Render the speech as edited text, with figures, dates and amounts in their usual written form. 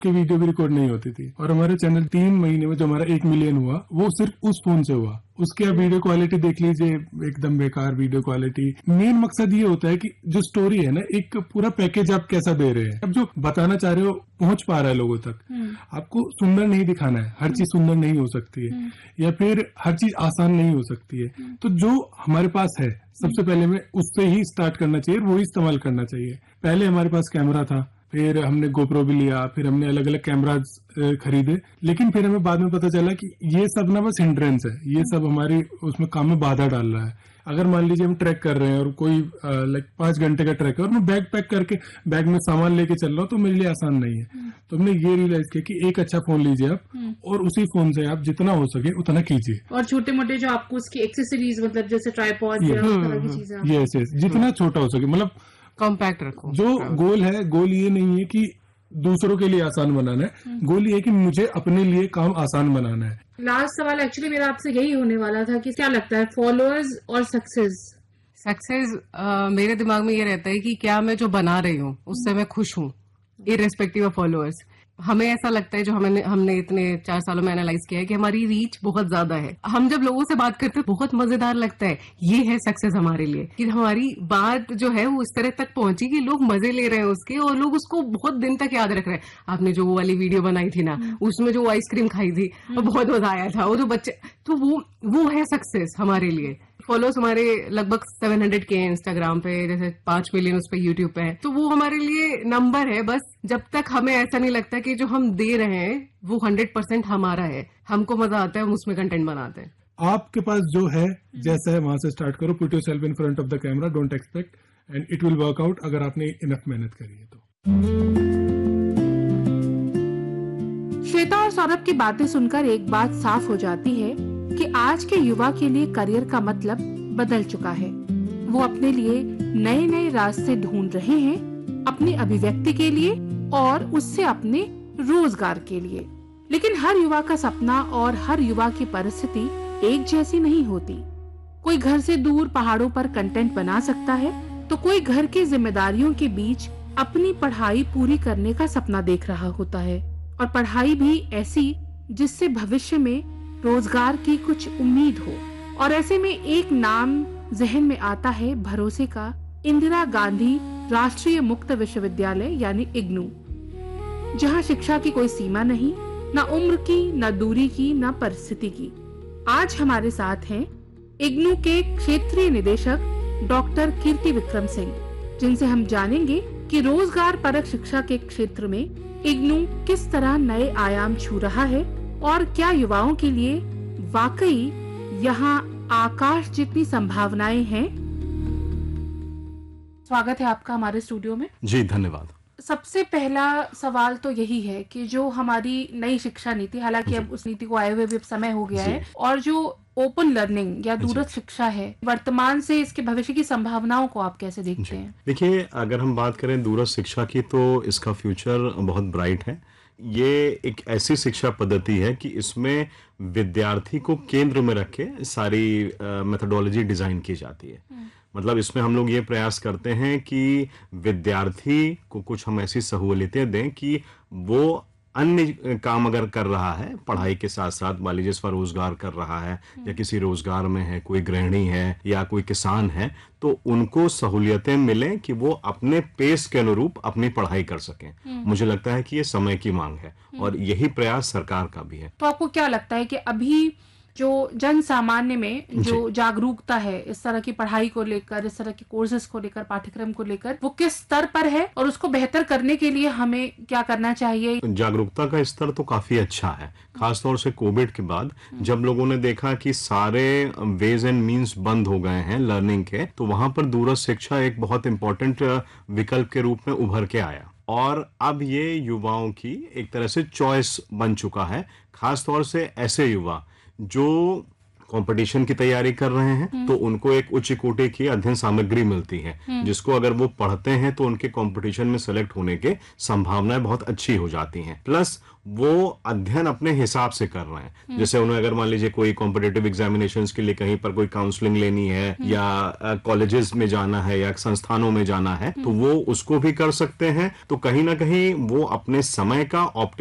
की वीडियो भी रिकॉर्ड नहीं होती थी। और हमारे चैनल 3 महीने में जो हमारा 1 मिलियन हुआ वो सिर्फ उस फोन से हुआ। उसकी आप वीडियो क्वालिटी देख लीजिए, एकदम बेकार वीडियो क्वालिटी। मेन मकसद ये होता है कि जो स्टोरी है ना, एक पूरा पैकेज आप कैसा दे रहे हैं, अब जो बताना चाह रहे हो पहुंच पा रहा है लोगों तक। आपको सुंदर नहीं दिखाना है, हर चीज सुंदर नहीं हो सकती है, या फिर हर चीज आसान नहीं हो सकती है। तो जो हमारे पास है सबसे पहले में उससे ही स्टार्ट करना चाहिए, वो ही इस्तेमाल करना चाहिए। पहले हमारे पास कैमरा था, फिर हमने गोप्रो भी लिया, फिर हमने अलग अलग कैमराज खरीदे, लेकिन फिर हमें बाद में पता चला कि ये सब ना बस हिंड्रेंस है, ये सब हमारी उसमें काम में बाधा डाल रहा है। अगर मान लीजिए हम ट्रैक कर रहे हैं और कोई 5 घंटे का ट्रैक है और मैं बैग पैक करके बैग में सामान लेके चल रहा हूँ, तो मेरे लिए आसान नहीं है। तो हमने ये रियलाइज किया कि एक अच्छा फोन लीजिए आप, और उसी फोन से आप जितना हो सके उतना कीजिए। और छोटे मोटे जो आपको उसकी एक्सेसरीज, मतलब जैसे ट्राइपॉड या उस तरह की चीजें, यस, जितना छोटा हो सके, मतलब कॉम्पैक्ट रखो। जो गोल है, गोल ये नहीं है कि दूसरों के लिए आसान बनाना है, गोल ये है कि मुझे अपने लिए काम आसान बनाना है। लास्ट सवाल एक्चुअली मेरा आपसे यही होने वाला था कि क्या लगता है, फॉलोअर्स और सक्सेस? मेरे दिमाग में ये रहता है कि क्या मैं जो बना रही हूँ उससे मैं खुश हूँ, इररेस्पेक्टिव ऑफ फॉलोअर्स। हमें ऐसा लगता है, जो हमने इतने 4 सालों में एनालाइज किया है, कि हमारी रीच बहुत ज्यादा है। हम जब लोगों से बात करते हैं बहुत मजेदार लगता है। ये है सक्सेस हमारे लिए, कि हमारी बात जो है वो इस तरह तक पहुंची कि लोग मजे ले रहे हैं उसके, और लोग उसको बहुत दिन तक याद रख रहे हैं। आपने जो वो वाली वीडियो बनाई थी ना, उसमें जो आइसक्रीम खाई थी, वो बहुत मजा आया था, वो जो बच्चे, तो वो है सक्सेस हमारे लिए। फॉलोअर्स हमारे लगभग 700K इंस्टाग्राम पे, जैसे 5 मिलियन उस पे यूट्यूब पे है। तो वो हमारे लिए नंबर है बस, जब तक हमें ऐसा नहीं लगता कि जो हम दे रहे हैं वो 100% हमारा है, हमको मजा आता है, हम उसमें कंटेंट बनाते हैं। आपके पास जो है जैसा है वहां से स्टार्ट करो, put yourself in front of the camera, don't expect, and it will work out, अगर आपने इनफ मेहनत करी है तो। श्वेता और सौरभ की बातें सुनकर एक बात साफ हो जाती है कि आज के युवा के लिए करियर का मतलब बदल चुका है। वो अपने लिए नए नए रास्ते ढूंढ रहे हैं, अपनी अभिव्यक्ति के लिए और उससे अपने रोजगार के लिए। लेकिन हर युवा का सपना और हर युवा की परिस्थिति एक जैसी नहीं होती। कोई घर से दूर पहाड़ों पर कंटेंट बना सकता है, तो कोई घर की जिम्मेदारियों के बीच अपनी पढ़ाई पूरी करने का सपना देख रहा होता है, और पढ़ाई भी ऐसी जिससे भविष्य में रोजगार की कुछ उम्मीद हो। और ऐसे में एक नाम जहन में आता है भरोसे का, इंदिरा गांधी राष्ट्रीय मुक्त विश्वविद्यालय यानी इग्नू, जहां शिक्षा की कोई सीमा नहीं, न उम्र की, न दूरी की, न परिस्थिति की। आज हमारे साथ हैं इग्नू के क्षेत्रीय निदेशक डॉक्टर कीर्ति विक्रम सिंह, जिनसे हम जानेंगे कि रोजगार परक शिक्षा के क्षेत्र में इग्नू किस तरह नए आयाम छू रहा है, और क्या युवाओं के लिए वाकई यहाँ आकाश जितनी संभावनाएं हैं। स्वागत है आपका हमारे स्टूडियो में। जी धन्यवाद। सबसे पहला सवाल तो यही है कि जो हमारी नई शिक्षा नीति, हालांकि अब उस नीति को आए हुए भी समय हो गया है, और जो ओपन लर्निंग या दूरस्थ शिक्षा है, वर्तमान से इसके भविष्य की संभावनाओं को आप कैसे देखते हैं? देखिए, अगर हम बात करें दूरस्थ शिक्षा की, तो इसका फ्यूचर बहुत ब्राइट है। ये एक ऐसी शिक्षा पद्धति है कि इसमें विद्यार्थी को केंद्र में रख के सारी मेथोडोलॉजी डिजाइन की जाती है। मतलब इसमें हम लोग ये प्रयास करते हैं कि विद्यार्थी को कुछ हम ऐसी सहूलियतें दें कि वो अन्य काम अगर कर रहा है पढ़ाई के साथ साथ, मान लीजिए स्वरोजगार कर रहा है या किसी रोजगार में है, कोई गृहिणी है या कोई किसान है, तो उनको सहूलियतें मिलें कि वो अपने पेस के अनुरूप अपनी पढ़ाई कर सकें। मुझे लगता है कि ये समय की मांग है और यही प्रयास सरकार का भी है। तो आपको क्या लगता है कि अभी जो जन सामान्य में जो जागरूकता है इस तरह की पढ़ाई को लेकर, इस तरह के कोर्सेज को लेकर, पाठ्यक्रम को लेकर, वो किस स्तर पर है, और उसको बेहतर करने के लिए हमें क्या करना चाहिए? जागरूकता का स्तर तो काफी अच्छा है, खासतौर से कोविड के बाद जब लोगों ने देखा कि सारे वेज एंड मीन्स बंद हो गए हैं लर्निंग के, तो वहां पर दूरस्थ शिक्षा एक बहुत इंपॉर्टेंट विकल्प के रूप में उभर के आया। और अब ये युवाओं की एक तरह से चॉइस बन चुका है, खासतौर से ऐसे युवा जो कंपटीशन की तैयारी कर रहे हैं तो उनको एक उच्च कोटि की अध्ययन सामग्री मिलती है, जिसको अगर वो पढ़ते हैं तो उनके कंपटीशन में सेलेक्ट होने के संभावनाएं बहुत अच्छी हो जाती हैं। प्लस वो अध्ययन अपने हिसाब से कर रहे हैं। जैसे उन्हें अगर मान लीजिए कोई कॉम्पिटिटिव एग्जामिनेशंस के लिए कहीं पर कोई काउंसलिंग लेनी है या कॉलेजेस में जाना है या संस्थानों में जाना है, तो वो उसको भी कर सकते हैं। तो कहीं ना कहीं वो अपने समय का